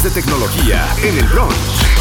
de tecnología en el brunch.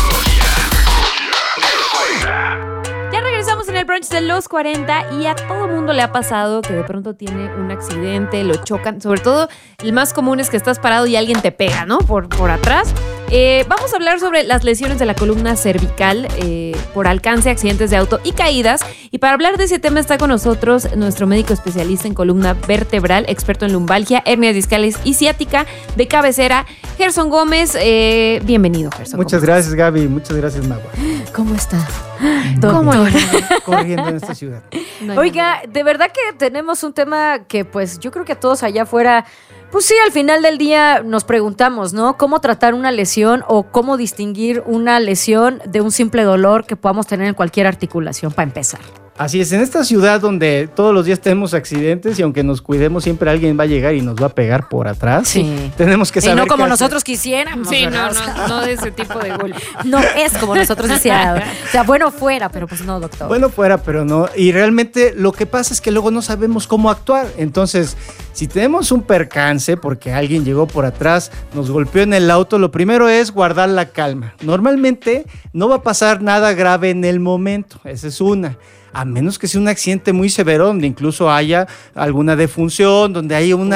Ya regresamos en el brunch de los 40 y a todo mundo le ha pasado que de pronto tiene un accidente, lo chocan. Sobre todo, el más común es que estás parado y alguien te pega, ¿no? Por atrás. Vamos a hablar sobre las lesiones de la columna cervical por alcance, accidentes de auto y caídas. Y para hablar de ese tema está con nosotros nuestro médico especialista en columna vertebral, experto en lumbalgia, hernias discales y ciática de cabecera, Gerson Gómez. Bienvenido, Gerson. Muchas gracias, Gaby. Muchas gracias, Magua. ¿Cómo está? ¿Cómo corriendo en esta ciudad? Oiga, de verdad que tenemos un tema que pues yo creo que a todos allá afuera, pues sí, al final del día nos preguntamos, ¿no? ¿Cómo tratar una lesión o cómo distinguir una lesión de un simple dolor que podamos tener en cualquier articulación para empezar? Así es, en esta ciudad donde todos los días tenemos accidentes y aunque nos cuidemos siempre alguien va a llegar y nos va a pegar por atrás. Sí. Tenemos que saber. Y no como qué hacer. nosotros quisiéramos. Sí, ¿verdad? no de ese tipo de golpe. No es como nosotros quisiéramos. O sea, bueno fuera, pero pues no, doctor. Bueno, fuera, pero no. Y realmente lo que pasa es que luego no sabemos cómo actuar. Entonces, si tenemos un percance porque alguien llegó por atrás, nos golpeó en el auto, lo primero es guardar la calma. Normalmente no va a pasar nada grave en el momento. Esa es una. A menos que sea un accidente muy severo, donde incluso haya alguna defunción, donde haya un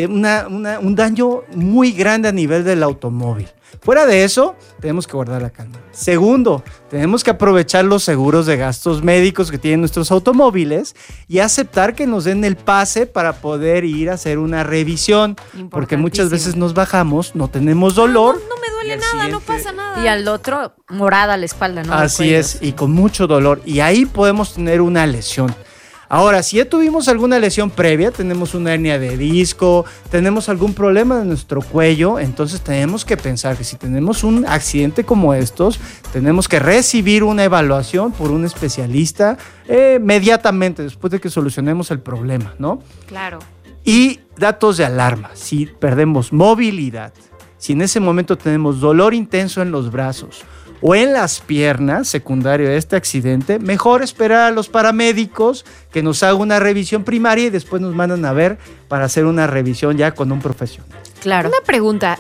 daño muy grande a nivel del automóvil. Fuera de eso, tenemos que guardar la calma. Segundo, tenemos que aprovechar los seguros de gastos médicos que tienen nuestros automóviles y aceptar que nos den el pase para poder ir a hacer una revisión. Porque muchas veces nos bajamos, no tenemos dolor. No me duele nada, no pasa nada. Y al otro, morada la espalda, ¿no? Así es, y con mucho dolor. Y ahí podemos tener una lesión. Ahora, si ya tuvimos alguna lesión previa, tenemos una hernia de disco, tenemos algún problema de nuestro cuello, entonces tenemos que pensar que si tenemos un accidente como estos, tenemos que recibir una evaluación por un especialista inmediatamente después de que solucionemos el problema, ¿no? Claro. Y datos de alarma, si perdemos movilidad, si en ese momento tenemos dolor intenso en los brazos o en las piernas, secundario de este accidente, mejor esperar a los paramédicos que nos hagan una revisión primaria y después nos mandan a ver para hacer una revisión ya con un profesional. Claro. Una pregunta,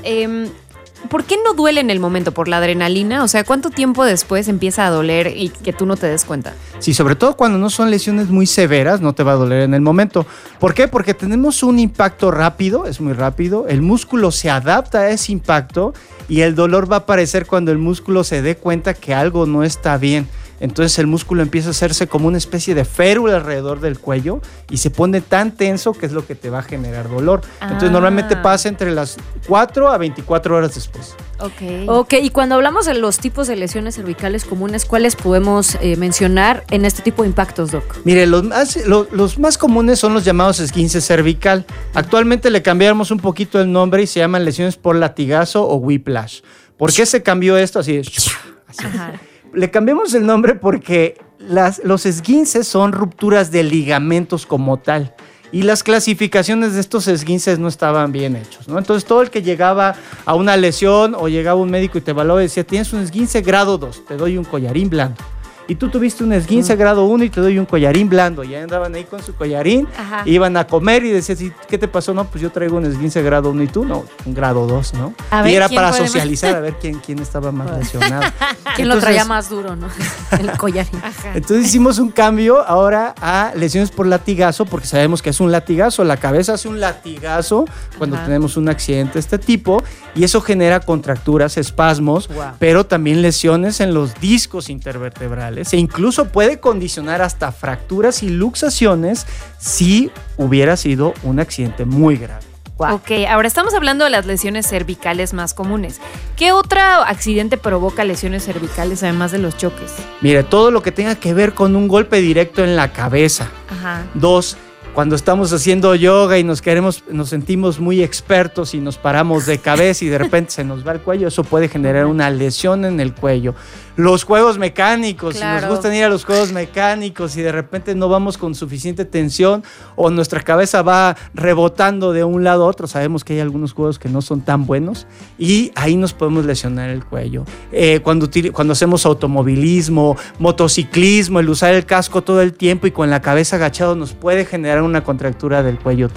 ¿por qué no duele en el momento? ¿Por la adrenalina? O sea, ¿cuánto tiempo después empieza a doler y que tú no te des cuenta? Sí, sobre todo cuando no son lesiones muy severas, no te va a doler en el momento. ¿Por qué? Porque tenemos un impacto rápido, es muy rápido, el músculo se adapta a ese impacto y el dolor va a aparecer cuando el músculo se dé cuenta que algo no está bien. Entonces el músculo empieza a hacerse como una especie de férula alrededor del cuello y se pone tan tenso que es lo que te va a generar dolor. Entonces normalmente pasa entre las 4 a 24 horas después. Ok, y cuando hablamos de los tipos de lesiones cervicales comunes, ¿cuáles podemos mencionar en este tipo de impactos, Doc? Mire, los más comunes son los llamados esguinces cervical. Actualmente le cambiamos un poquito el nombre y se llaman lesiones por latigazo o whiplash. ¿Por qué se cambió esto? Así es. Ajá. Le cambiamos el nombre porque los esguinces son rupturas de ligamentos como tal. Y las clasificaciones de estos esguinces no estaban bien hechos, ¿no? Entonces todo el que llegaba a una lesión o llegaba un médico y te evaluaba y decía, tienes un esguince grado 2, te doy un collarín blando. Y tú tuviste un esguince grado 1 y te doy un collarín blando. Y ya andaban ahí con su collarín, iban a comer y decían, ¿qué te pasó? No, pues yo traigo un esguince grado 1 y tú, no, un grado 2, ¿no? Y era para socializar, a ver quién estaba más lesionado. ¿Quién lo traía más duro, no? El collarín. Entonces hicimos un cambio ahora a lesiones por latigazo, porque sabemos que es un latigazo. La cabeza hace un latigazo cuando tenemos un accidente de este tipo y eso genera contracturas, espasmos, pero también lesiones en los discos intervertebrales. E incluso puede condicionar hasta fracturas y luxaciones si hubiera sido un accidente muy grave. Wow. Ok, ahora estamos hablando de las lesiones cervicales más comunes. ¿Qué otro accidente provoca lesiones cervicales además de los choques? Mire, todo lo que tenga que ver con un golpe directo en la cabeza. 2, cuando estamos haciendo yoga y nos sentimos muy expertos y nos paramos de cabeza y de repente se nos va el cuello, eso puede generar una lesión en el cuello. Los juegos mecánicos, si nos gustan ir a los juegos mecánicos y de repente no vamos con suficiente tensión o nuestra cabeza va rebotando de un lado a otro, sabemos que hay algunos juegos que no son tan buenos y ahí nos podemos lesionar el cuello. Cuando hacemos automovilismo, motociclismo, el usar el casco todo el tiempo y con la cabeza agachado nos puede generar una contractura del cuello también.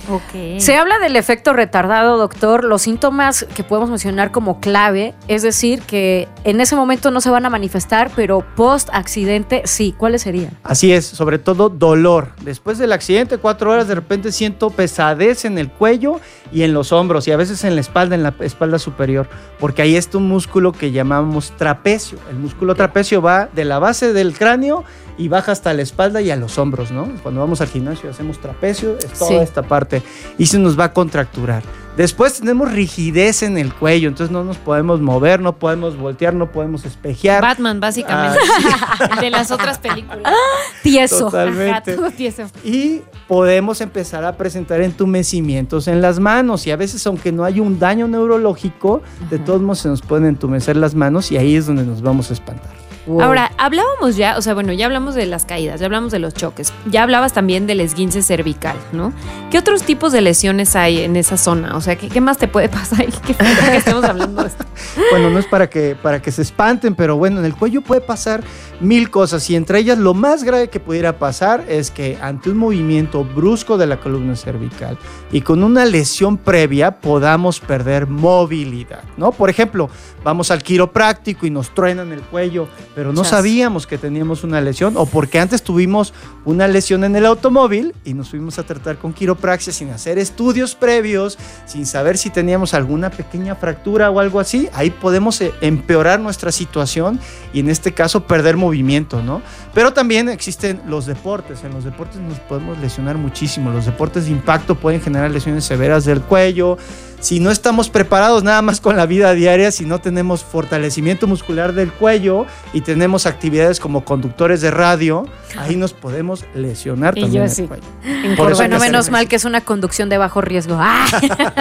Ok. Se habla del efecto retardado, doctor. Los síntomas que podemos mencionar como clave, es decir, que en ese momento no se van a manifestar, pero post-accidente sí. ¿Cuáles serían? Así es, sobre todo dolor. Después del accidente, 4 horas, de repente siento pesadez en el cuello y en los hombros y a veces en la espalda superior, porque ahí está un músculo que llamamos trapecio. El músculo trapecio va de la base del cráneo y baja hasta la espalda y a los hombros, ¿no? Cuando vamos al gimnasio hacemos trapecio, es toda esta parte y se nos va a contracturar. Después tenemos rigidez en el cuello, entonces no nos podemos mover, no podemos voltear, no podemos espejear. Batman, básicamente. De las otras películas. Tieso. Totalmente. Ajá, todo tieso. Y podemos empezar a presentar entumecimientos en las manos y a veces, aunque no hay un daño neurológico, de todos modos se nos pueden entumecer las manos y ahí es donde nos vamos a espantar. Wow. Ahora, hablábamos ya, o sea, bueno, ya hablamos de las caídas, ya hablamos de los choques, ya hablabas también del esguince cervical, ¿no? ¿Qué otros tipos de lesiones hay en esa zona? O sea, ¿qué más te puede pasar? ¿Qué que estamos hablando de esto? Bueno, no es para que se espanten, pero bueno, en el cuello puede pasar 1000 cosas y entre ellas lo más grave que pudiera pasar es que ante un movimiento brusco de la columna cervical y con una lesión previa podamos perder movilidad, ¿no? Por ejemplo, vamos al quiropráctico y nos truenan el cuello, pero no sabíamos que teníamos una lesión o porque antes tuvimos una lesión en el automóvil y nos fuimos a tratar con quiropraxia sin hacer estudios previos, sin saber si teníamos alguna pequeña fractura o algo así. Ahí podemos empeorar nuestra situación y en este caso perder movimiento, ¿no? Pero también existen los deportes. En los deportes nos podemos lesionar muchísimo. Los deportes de impacto pueden generar lesiones severas del cuello. Si no estamos preparados nada más con la vida diaria, si no tenemos fortalecimiento muscular del cuello y tenemos actividades como conductores de radio, ahí nos podemos lesionar también el cuello. Bueno, menos mal que es una conducción de bajo riesgo. Más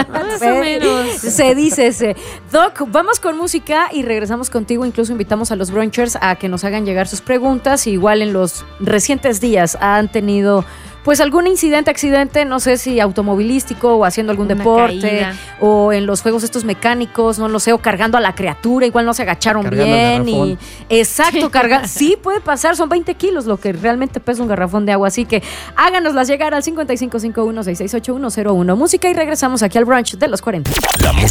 o menos. Se dice ese. Doc, vamos con música y regresamos contigo. Incluso invitamos a los brunchers a que nos hagan llegar sus preguntas. Igual en los recientes días han tenido pues algún accidente, no sé si automovilístico o haciendo algún deporte caída, o en los juegos estos mecánicos, no lo sé, o cargando a la criatura, igual no se agacharon cargando bien. Exacto, sí puede pasar, son 20 kilos lo que realmente pesa un garrafón de agua, así que háganoslas llegar al 5551-668101. Música y regresamos aquí al brunch de los 40. La música